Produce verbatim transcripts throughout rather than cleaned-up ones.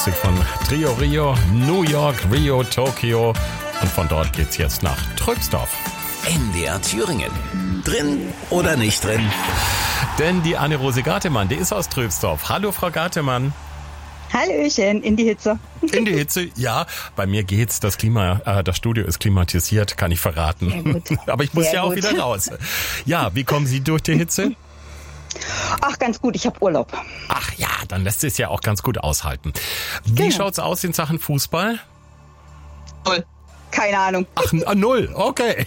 Musik von Trio Rio, New York, Rio, Tokio. Und von dort geht's jetzt nach Tröbsdorf. N D R Thüringen. Drin oder nicht drin? Denn die Anne-Rose Gartemann, die ist aus Tröbsdorf. Hallo, Frau Gartemann. Hallöchen, in die Hitze. In die Hitze, ja. Bei mir geht's. Das Klima, äh, das Studio ist klimatisiert, kann ich verraten. Sehr gut. Aber ich muss Sehr ja auch gut. wieder raus. Ja, wie kommen Sie durch die Hitze? Ach, ganz gut, ich habe Urlaub. Ach ja, dann lässt es ja auch ganz gut aushalten. Wie Genau. schaut's aus in Sachen Fußball? Null. Keine Ahnung. Ach, n- null, okay.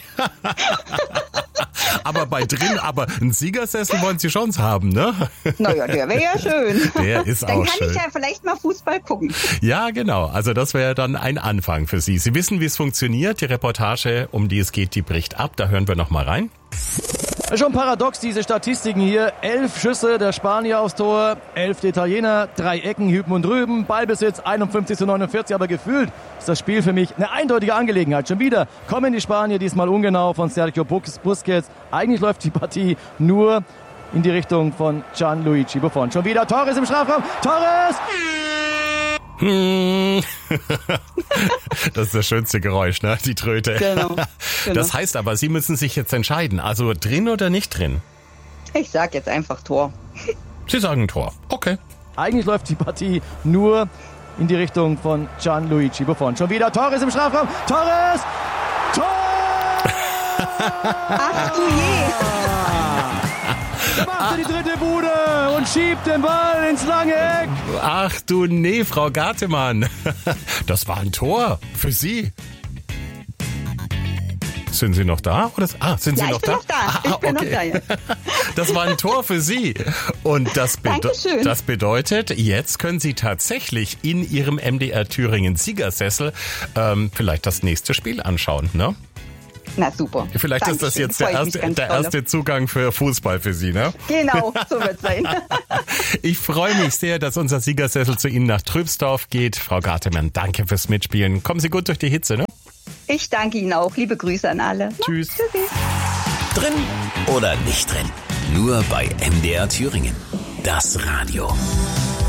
Aber bei drin, aber einen Siegersessel wollen Sie schon haben, ne? Naja, der wäre ja schön. Der ist Dann auch kann schön. ich ja vielleicht mal Fußball gucken. Ja, genau. Also das wäre dann ein Anfang für Sie. Sie wissen, wie es funktioniert. Die Reportage, um die es geht, die bricht ab. Da hören wir noch mal rein. Schon paradox, diese Statistiken hier. Elf Schüsse der Spanier aufs Tor, elf der Italiener, drei Ecken, hüben und drüben, Ballbesitz einundfünfzig zu neunundvierzig, aber gefühlt ist das Spiel für mich eine eindeutige Angelegenheit. Schon wieder kommen die Spanier, diesmal ungenau von Sergio Bus- Busquets. Eigentlich läuft die Partie nur in die Richtung von Gianluigi Buffon. Schon wieder Torres im Strafraum, Torres! Hm. Das ist das schönste Geräusch, ne? Die Tröte. Genau, genau. Das heißt aber, Sie müssen sich jetzt entscheiden. Also drin oder nicht drin? Ich sag jetzt einfach Tor. Sie sagen Tor. Okay. Eigentlich läuft die Partie nur in die Richtung von Gianluigi Buffon. Schon wieder Torres im Strafraum, Torres! Tor! Ach du je. Da macht er die dritte Bude und schiebt den Ball ins lange Eck. Ach du nee, Frau Gartemann. Das war ein Tor für Sie. Sind Sie noch da? Oder? Ah, sind Sie Ja, noch ich bin da? noch da. Ah, Ich bin okay. noch da, ja. Das war ein Tor für Sie. Und das, bede- Dankeschön. das bedeutet, jetzt können Sie tatsächlich in Ihrem M D R Thüringen Siegersessel ähm, vielleicht das nächste Spiel anschauen, ne? Na super. Vielleicht ist das Dankeschön. jetzt der Freut mich erste, ganz der dolle. erste Zugang für Fußball für Sie, ne? Genau, so wird's sein. Ich freue mich sehr, dass unser Siegersessel zu Ihnen nach Tröbsdorf geht. Frau Gartemann, danke fürs Mitspielen. Kommen Sie gut durch die Hitze, ne? Ich danke Ihnen auch. Liebe Grüße an alle. Tschüss. Tschüssi. Drin oder nicht drin? Nur bei N D R Thüringen. Das Radio.